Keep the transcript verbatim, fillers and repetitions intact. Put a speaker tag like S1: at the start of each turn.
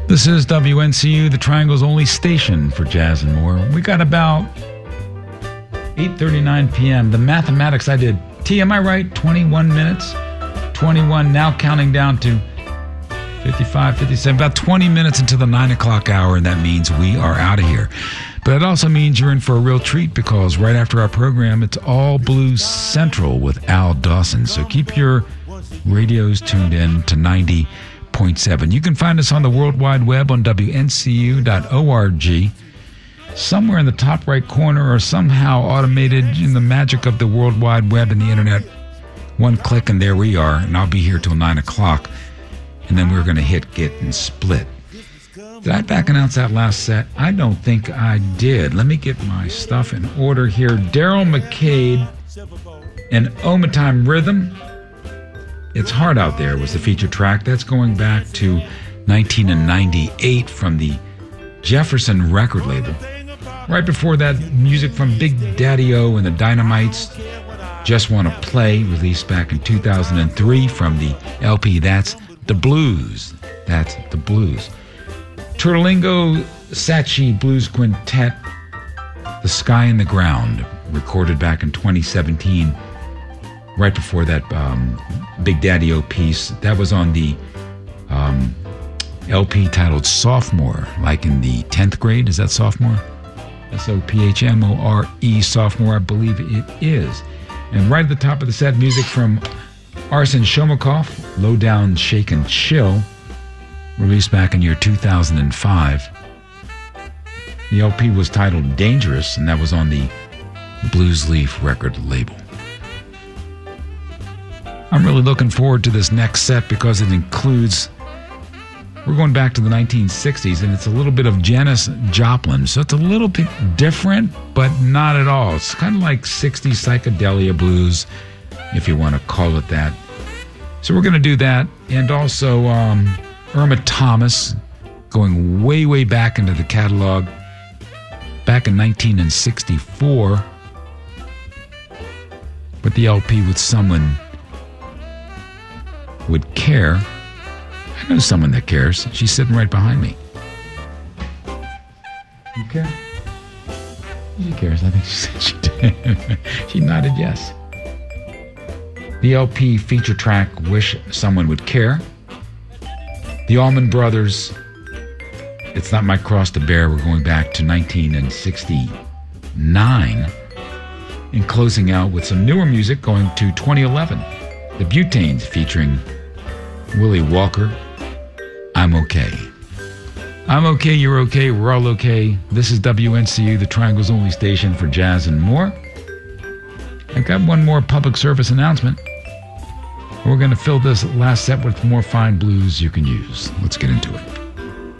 S1: This is W N C U, the Triangle's only station for jazz and more. We got about eight thirty-nine p.m. The mathematics I did. T, am I right? twenty-one minutes? twenty-one, now counting down to fifty-five, fifty-seven, about twenty minutes until the nine o'clock hour, and that means we are out of here. But it also means you're in for a real treat, because right after our program, it's All Blues Central with Al Dawson. So keep your radios tuned in to ninety point seven. You can find us on the World Wide Web on W N C U dot org. Somewhere in the top right corner, or somehow automated in the magic of the World Wide Web and the Internet, one click and there we are, and I'll be here till nine o'clock. And then we're going to hit Get and Split. Did I back announce that last set? I don't think I did. Let me get my stuff in order here. Daryl McCade and Oma Time Rhythm. It's Hard Out There was the feature track. That's going back to nineteen ninety-eight from the Jefferson record label. Right before that, music from Big Daddy-O and the Dynamites, Just Wanna Play, released back in two thousand three from the L P That's the Blues. That's the Blues. Turtlingo Sachi Blues Quintet, The Sky and the Ground, recorded back in twenty seventeen. Right before that um, Big Daddy-O piece, that was on the um, L P titled Sophomore, like in the tenth grade. Is that sophomore? S O P H M O R E, sophomore, I believe it is. And right at the top of the set, music from Arsen Shomakov, Low Down, Shake and Chill, released back in year two thousand five. The L P was titled Dangerous, and that was on the Blues Leaf record label. I'm really looking forward to this next set because it includes, we're going back to the nineteen sixties, and it's a little bit of Janis Joplin. So it's a little bit different, but not at all. It's kind of like sixties psychedelia blues, if you want to call it that. So we're going to do that. And also um, Irma Thomas, going way, way back into the catalog, back in nineteen sixty-four, with the L P With Someone Would Care. I know someone that cares. She's sitting right behind me. You care? She cares. I think she said she did. She nodded yes. The L P feature track, Wish Someone Would Care. The Allman Brothers, It's Not My Cross to Bear. We're going back to nineteen sixty-nine. And closing out with some newer music, going to twenty eleven. The Butanes featuring Willie Walker, I'm Okay. I'm okay, you're okay, we're all okay. This is W N C U, the Triangle's only station for jazz and more. I've got one more public service announcement. We're going to fill this last set with more fine blues you can use. Let's get into it.